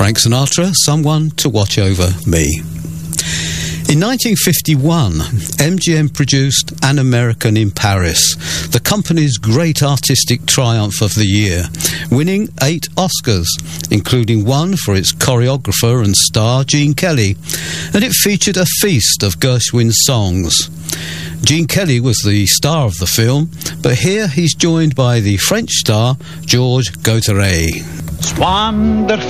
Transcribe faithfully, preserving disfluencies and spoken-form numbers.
Frank Sinatra, Someone to Watch Over Me. In nineteen fifty-one, M G M produced An American in Paris, the company's great artistic triumph of the year, winning eight Oscars, including one for its choreographer and star, Gene Kelly, and it featured a feast of Gershwin's songs. Gene Kelly was the star of the film, but here he's joined by the French star, Georges Gautier. It's wonderful